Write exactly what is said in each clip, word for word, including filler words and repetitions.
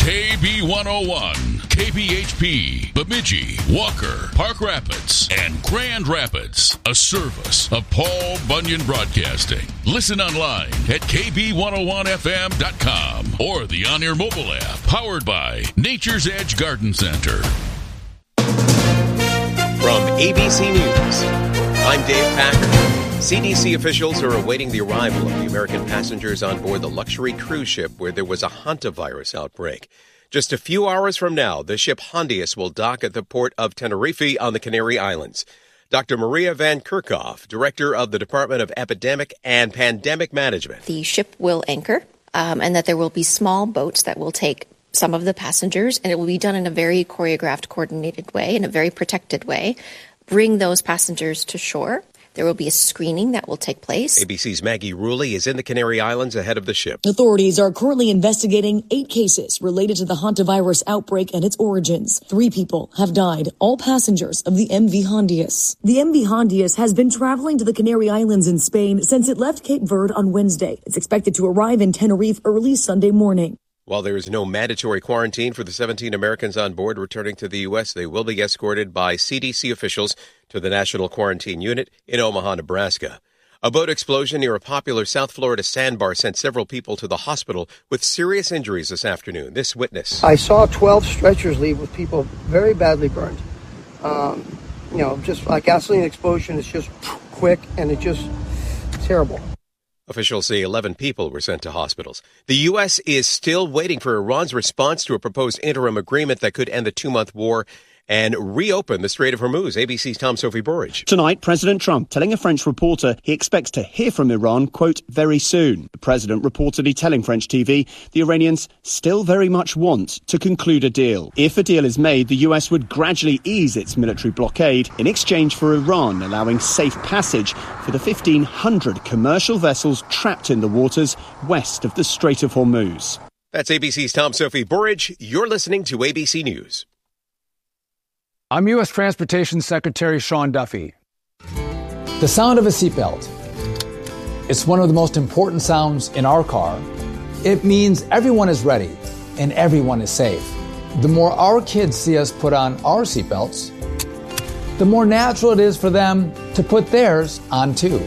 K B one oh one, K B H P, Bemidji, Walker, Park Rapids, and Grand Rapids. A service of Paul Bunyan Broadcasting. Listen online at K B one oh one F M dot com or the on-air mobile app powered by Nature's Edge Garden Center. From A B C News, I'm Dave Packer. C D C officials are awaiting the arrival of the American passengers on board the luxury cruise ship where there was a hantavirus outbreak. Just a few hours from now, the ship Hondius will dock at the port of Tenerife on the Canary Islands. Doctor Maria Van Kerkhoff, director of the Department of Epidemic and Pandemic Management. The ship will anchor, um, and that there will be small boats that will take some of the passengers, and it will be done in a very choreographed, coordinated way, in a very protected way. Bring those passengers to shore. There will be a screening that will take place. A B C's Maggie Ruley is in the Canary Islands ahead of the ship. Authorities are currently investigating eight cases related to the hantavirus outbreak and its origins. Three people have died, all passengers of the M V Hondius. The M V Hondius has been traveling to the Canary Islands in Spain since it left Cape Verde on Wednesday. It's expected to arrive in Tenerife early Sunday morning. While there is no mandatory quarantine for the seventeen Americans on board returning to the U S, they will be escorted by C D C officials to the National Quarantine Unit in Omaha, Nebraska. A boat explosion near a popular South Florida sandbar sent several people to the hospital with serious injuries this afternoon. This witness. I saw twelve stretchers leave with people very badly burned. Um, you know, just like gasoline explosion, it's just quick and it just terrible. Officials say eleven people were sent to hospitals. The U S is still waiting for Iran's response to a proposed interim agreement that could end the two-month war and reopen the Strait of Hormuz. A B C's Tom Sophie Burridge. Tonight, President Trump telling a French reporter he expects to hear from Iran, quote, very soon. The president reportedly telling French T V the Iranians still very much want to conclude a deal. If a deal is made, the U S would gradually ease its military blockade in exchange for Iran allowing safe passage for the fifteen hundred commercial vessels trapped in the waters west of the Strait of Hormuz. That's A B C's Tom Sophie Burridge. You're listening to A B C News. I'm U S Transportation Secretary Sean Duffy. The sound of a seatbelt. It's one of the most important sounds in our car. It means everyone is ready and everyone is safe. The more our kids see us put on our seatbelts, the more natural it is for them to put theirs on too.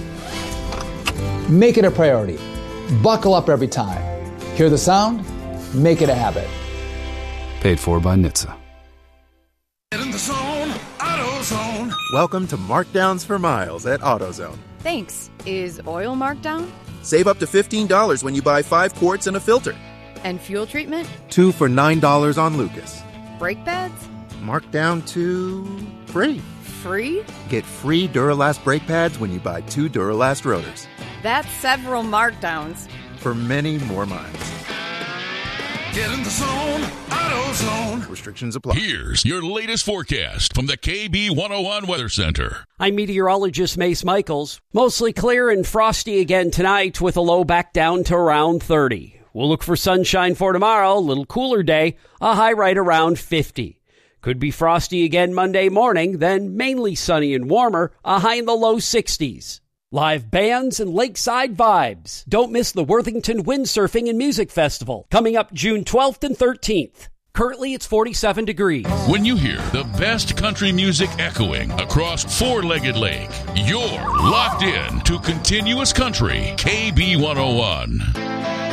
Make it a priority. Buckle up every time. Hear the sound? Make it a habit. Paid for by N H T S A. Get in the zone, AutoZone. Welcome to Markdowns for Miles at AutoZone. Thanks. Is oil marked down? Save up to fifteen dollars when you buy five quarts and a filter. And fuel treatment? Two for nine dollars on Lucas. Brake pads? Marked down to free. Free? Get free Duralast brake pads when you buy two Duralast rotors. That's several markdowns. For many more miles. Get in the zone, AutoZone. Restrictions apply. Here's your latest forecast from the K B one oh one Weather Center. I'm meteorologist Mace Michaels. Mostly clear and frosty again tonight with a low back down to around thirty. We'll look for sunshine for tomorrow, a little cooler day, a high right around fifty. Could be frosty again Monday morning, then mainly sunny and warmer, a high in the low sixties. Live bands and lakeside vibes. Don't miss the Worthington Windsurfing and Music Festival, coming up June twelfth and thirteenth. Currently, it's forty-seven degrees. When you hear the best country music echoing across Four-Legged Lake, you're locked in to Continuous Country, K B one oh one.